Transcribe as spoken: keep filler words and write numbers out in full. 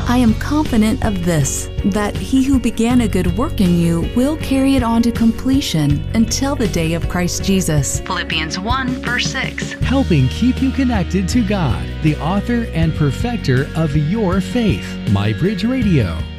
I am confident of this, that he who began a good work in you will carry it on to completion until the day of Christ Jesus. Philippians one, verse six. Helping keep you connected to God, the author and perfecter of your faith. MyBridge Radio.